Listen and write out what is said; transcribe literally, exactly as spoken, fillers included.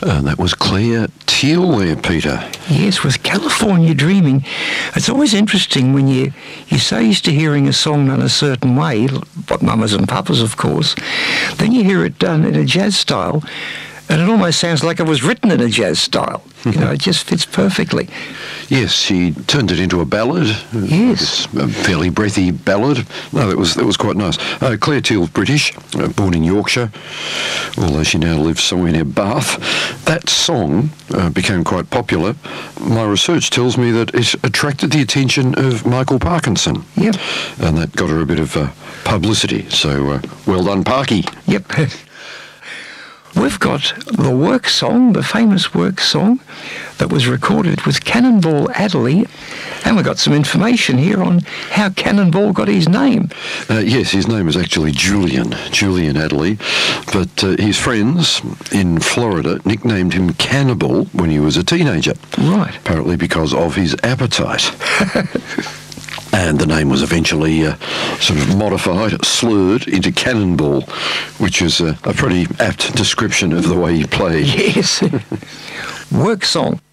And that was Claire Teal there, Peter. Yes, with California Dreaming. It's always interesting when you, you're so used to hearing a song done a certain way, but Mamas and Papas, of course, then you hear it done in a jazz style, and it almost sounds like it was written in a jazz style. You know, it just fits perfectly. Yes, she turned it into a ballad. Yes. A fairly breathy ballad. No, that was that was quite nice. Uh, Claire Teal's British, uh, born in Yorkshire, although she now lives somewhere near Bath. That song uh, became quite popular. My research tells me that it attracted the attention of Michael Parkinson. Yep. And that got her a bit of uh, publicity. So, uh, well done, Parky. Yep. We've got the work song, the famous work song that was recorded with Cannonball Adderley, and we've got some information here on how Cannonball got his name. Uh, yes, his name is actually Julian, Julian Adderley, but uh, his friends in Florida nicknamed him Cannibal when he was a teenager. Right. Apparently because of his appetite. And the name was eventually uh, sort of modified, slurred into Cannonball, which is uh, a pretty apt description of the way he played. Yes. Work song.